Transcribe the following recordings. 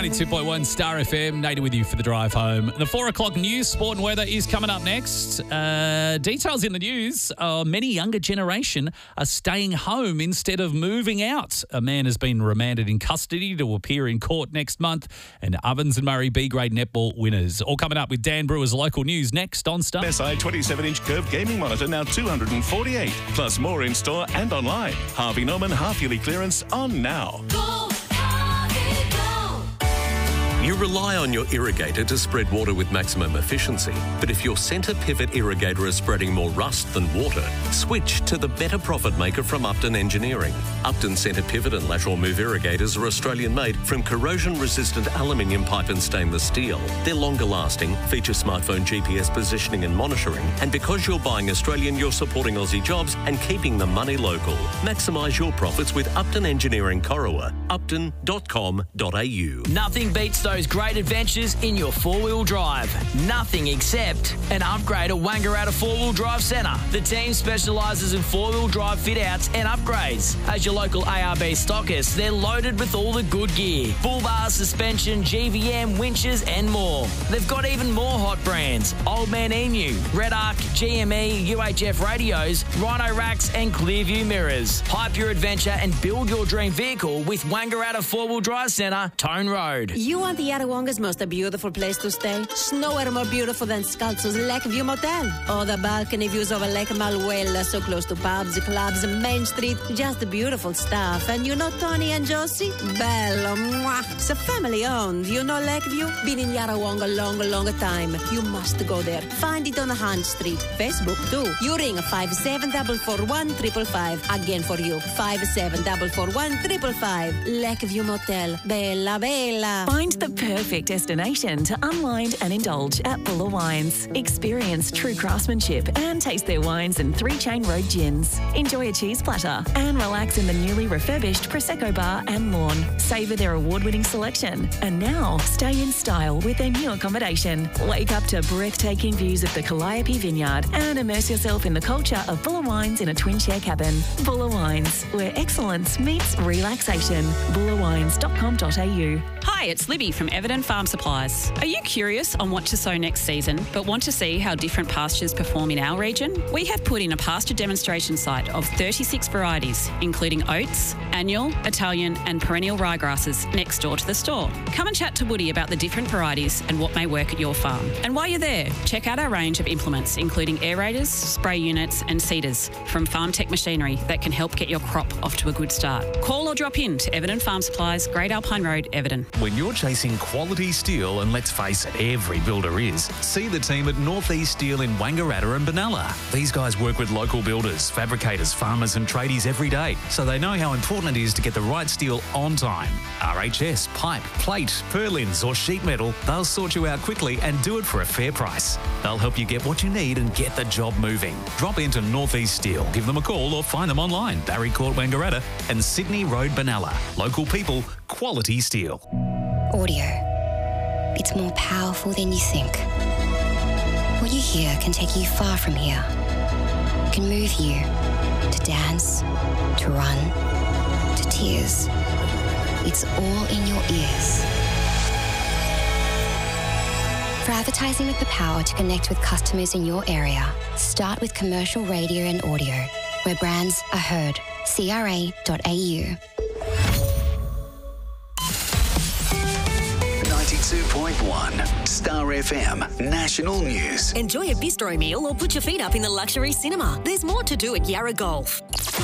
92.1 Star FM. Nader with you for the drive home. The 4 o'clock news, sport and weather is coming up next. Details in the news. Many younger generation are staying home instead of moving out. A man has been remanded in custody to appear in court next month. And Ovens and Murray B-grade netball winners. All coming up with Dan Brewer's local news next on Star. SI 27-inch curved gaming monitor now $248. Plus more in store and online. Harvey Norman half-yearly clearance on now. You rely on your irrigator to spread water with maximum efficiency, but if your centre pivot irrigator is spreading more rust than water, switch to the better profit maker from Upton Engineering. Upton centre pivot and lateral move irrigators are Australian-made from corrosion-resistant aluminium pipe and stainless steel. They're longer-lasting, feature smartphone GPS positioning and monitoring, and because you're buying Australian, you're supporting Aussie jobs and keeping the money local. Maximise your profits with Upton Engineering Corowa. upton.com.au. Nothing beats those great adventures in your four-wheel drive. Nothing except an upgrade at Wangaratta Four-Wheel Drive Centre. The team specialises in four-wheel drive fit-outs and upgrades. As your local ARB stockist, they're loaded with all the good gear. Bull bar, suspension, GVM, winches and more. They've got even more hot brands. Old Man Emu, Red Arc, GME, UHF radios, Rhino racks and Clearview mirrors. Hype your adventure and build your dream vehicle with Wangaratta Four-Wheel Drive Centre, Tone Road. You want the Yarrawonga's most beautiful place to stay? Nowhere more beautiful than Scalzo's Lakeview Motel. Oh, the balcony views over Lake Malwella, so close to pubs, clubs, Main Street. Just beautiful stuff. And you know Tony and Josie? Bello, mwah. It's a family owned. You know Lakeview? Been in Yarrawonga long time. You must go there. Find it on Hunt Street. Facebook too. You ring 57441555. Again for you. 57441555. Lakeview Motel. Bella, bella. Find the perfect destination to unwind and indulge at Buller Wines. Experience true craftsmanship and taste their wines and 3 Chain Road gins. Enjoy a cheese platter and relax in the newly refurbished Prosecco bar and lawn. Savour their award-winning selection. And now, stay in style with their new accommodation. Wake up to breathtaking views of the Calliope Vineyard and immerse yourself in the culture of Buller Wines in a twin-share cabin. Buller Wines, where excellence meets relaxation. bullerwines.com.au. Hi, it's Libby from Everton Farm Supplies. Are you curious on what to sow next season, but want to see how different pastures perform in our region? We have put in a pasture demonstration site of 36 varieties, including oats, annual, Italian and perennial ryegrasses next door to the store. Come and chat to Woody about the different varieties and what may work at your farm. And while you're there, check out our range of implements, including aerators, spray units and seeders from Farm Tech Machinery that can help get your crop off to a good start. Call or drop in to Everton Farm Supplies, Great Alpine Road, Everton. When you're chasing quality steel, and let's face it, every builder is, see the team at Northeast Steel in Wangaratta and Benalla. These guys work with local builders, fabricators, farmers and tradies every day, so they know how important it is to get the right steel on time. RHS, pipe, plate, purlins or sheet metal, they'll sort you out quickly and do it for a fair price. They'll help you get what you need and get the job moving. Drop into Northeast Steel, give them a call or find them online, Barry Court Wangaratta and Sydney Road Benalla. Local people, quality steel. Audio. It's more powerful than you think. What you hear can take you far from here. It can move you to dance, to run, to tears. It's all in your ears. For advertising with the power to connect with customers in your area, start with commercial radio and audio, where brands are heard. CRA.au. 92.1 Star FM National News. Enjoy a bistro meal or put your feet up in the luxury cinema. There's more to do at Yarra Golf.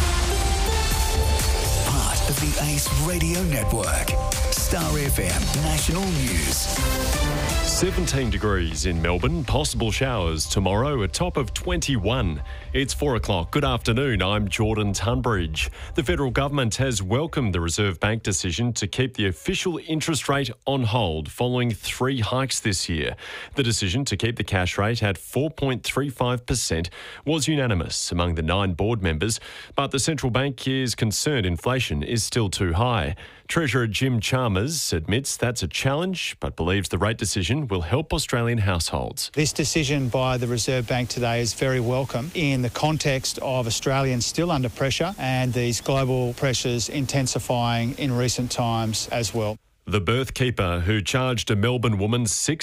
Part of the Ace Radio Network. Star FM National News. 17 degrees in Melbourne, possible showers tomorrow, a top of 21. It's 4 o'clock. Good afternoon, I'm Jordan Tunbridge. The federal government has welcomed the Reserve Bank decision to keep the official interest rate on hold following 3 hikes this year. The decision to keep the cash rate at 4.35% was unanimous among the 9 board members, but the central bank is concerned inflation is still too high. Treasurer Jim Chalmers admits that's a challenge, but believes the rate decision will help Australian households. This decision by the Reserve Bank today is very welcome in the context of Australians still under pressure and these global pressures intensifying in recent times as well. The birth keeper who charged a Melbourne woman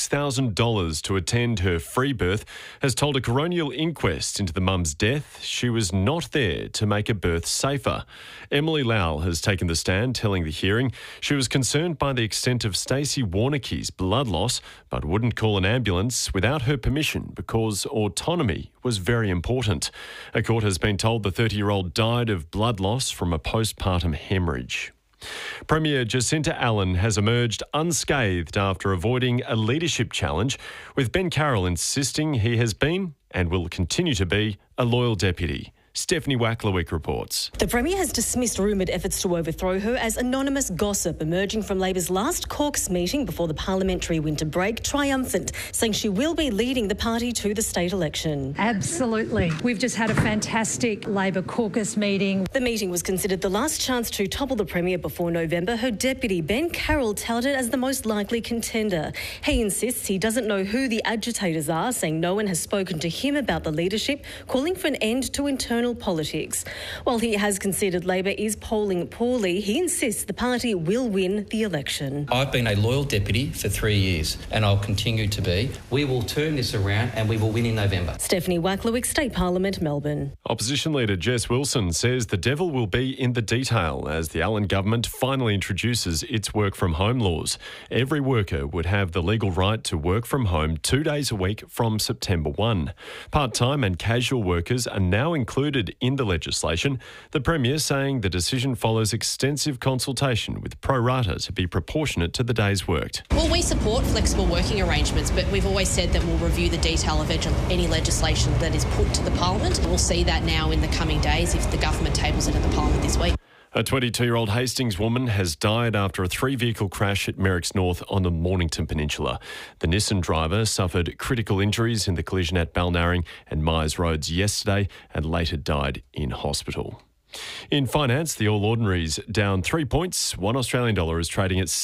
$6,000 to attend her free birth has told a coronial inquest into the mum's death she was not there to make a birth safer. Emily Lau has taken the stand, telling the hearing she was concerned by the extent of Stacey Warnicki's blood loss, but wouldn't call an ambulance without her permission because autonomy was very important. A court has been told the 30-year-old died of blood loss from a postpartum hemorrhage. Premier Jacinta Allen has emerged unscathed after avoiding a leadership challenge, with Ben Carroll insisting he has been and will continue to be a loyal deputy. Stephanie Wacklewick reports. The Premier has dismissed rumoured efforts to overthrow her as anonymous gossip emerging from Labor's last caucus meeting before the parliamentary winter break, triumphant, saying she will be leading the party to the state election. Absolutely. We've just had a fantastic Labor caucus meeting. The meeting was considered the last chance to topple the Premier before November. Her deputy, Ben Carroll, touted as the most likely contender. He insists he doesn't know who the agitators are, saying no one has spoken to him about the leadership, calling for an end to internal politics. While he has conceded Labor is polling poorly, he insists the party will win the election. I've been a loyal deputy for 3 years and I'll continue to be. We will turn this around and we will win in November. Stephanie Wacklewick, State Parliament, Melbourne. Opposition leader Jess Wilson says the devil will be in the detail as the Allen government finally introduces its work from home laws. Every worker would have the legal right to work from home 2 days a week from September 1. Part-time and casual workers are now included in the legislation, the Premier saying the decision follows extensive consultation with pro rata to be proportionate to the days worked. Well, we support flexible working arrangements, but we've always said that we'll review the detail of any legislation that is put to the Parliament. We'll see that now in the coming days if the government tables it at the Parliament this week. A 22-year-old Hastings woman has died after a 3-vehicle crash at Merricks North on the Mornington Peninsula. The Nissan driver suffered critical injuries in the collision at Balnarring and Myers Roads yesterday and later died in hospital. In finance, the All Ordinaries down 3 points. $1 Australian dollar is trading at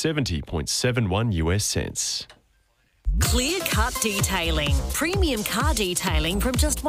70.71 US cents. Clear Cut Detailing. Premium car detailing from just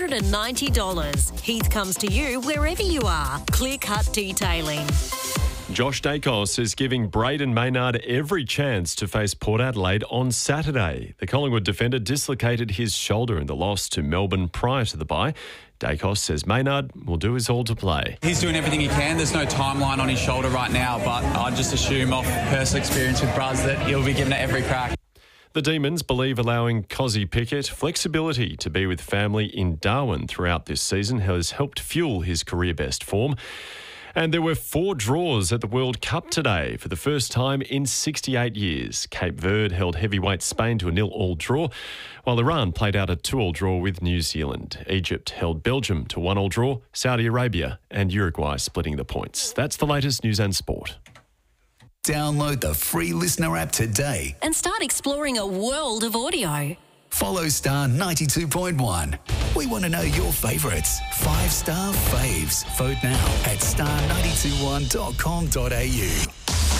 $190. Heath comes to you wherever you are. Clear Cut Detailing. Josh Dacos is giving Braden Maynard every chance to face Port Adelaide on Saturday. The Collingwood defender dislocated his shoulder in the loss to Melbourne prior to the bye. Dacos says Maynard will do his all to play. He's doing everything he can. There's no timeline on his shoulder right now, but I just assume off personal experience with Braz that he'll be given it every crack. The Demons believe allowing Cozzy Pickett flexibility to be with family in Darwin throughout this season has helped fuel his career best form. And there were 4 draws at the World Cup today for the first time in 68 years. Cape Verde held heavyweight Spain to a 0-0 draw, while Iran played out a 2-2 draw with New Zealand. Egypt held Belgium to a 1-1 draw, Saudi Arabia and Uruguay splitting the points. That's the latest news and sport. Download the free Listener app today And start exploring a world of audio. Follow Star 92.1. We want to know your favourites. 5-star faves. Vote now at star921.com.au.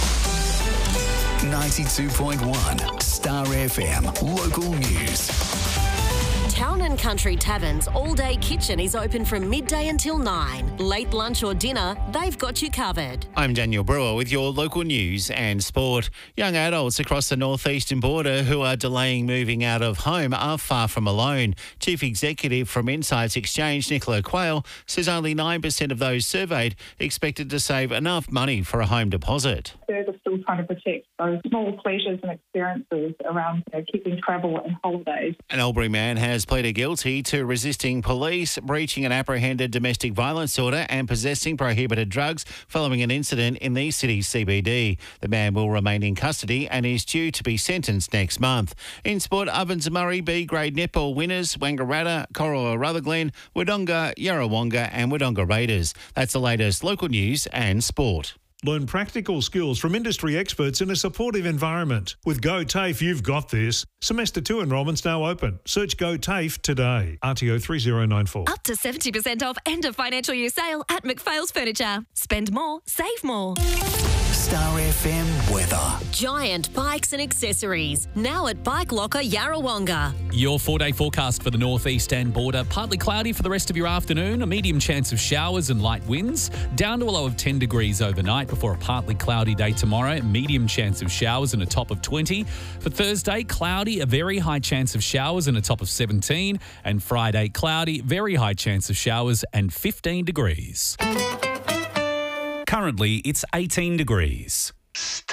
92.1 Star FM Local News. Town and Country Taverns All-Day Kitchen is open from midday until 9. Late lunch or dinner, they've got you covered. I'm Daniel Brewer with your local news and sport. Young adults across the northeastern border who are delaying moving out of home are far from alone. Chief Executive from Insights Exchange, Nicola Quayle, says only 9% of those surveyed expected to save enough money for a home deposit. They're still trying to protect those small pleasures and experiences around keeping travel and holidays. An Albury man has pleaded guilty to resisting police, breaching an apprehended domestic violence order and possessing prohibited drugs following an incident in the city's CBD. The man will remain in custody and is due to be sentenced next month. In sport, Ovens and Murray B-grade netball winners, Wangaratta, Corowa Rutherglen, Wodonga, Yarrawonga and Wodonga Raiders. That's the latest local news and sport. Learn practical skills from industry experts in a supportive environment. With Go TAFE, you've got this. Semester 2 enrolment's now open. Search Go TAFE today. RTO 3094. Up to 70% off end of financial year sale at McPhail's Furniture. Spend more, save more. Star FM weather. Giant bikes and accessories, now at Bike Locker Yarrawonga. Your 4-day forecast for the northeast and border. Partly cloudy for the rest of your afternoon. A medium chance of showers and light winds. Down to a low of 10 degrees overnight before a partly cloudy day tomorrow. Medium chance of showers and a top of 20. For Thursday, cloudy, a very high chance of showers and a top of 17. And Friday, cloudy, very high chance of showers and 15 degrees. Currently, it's 18 degrees.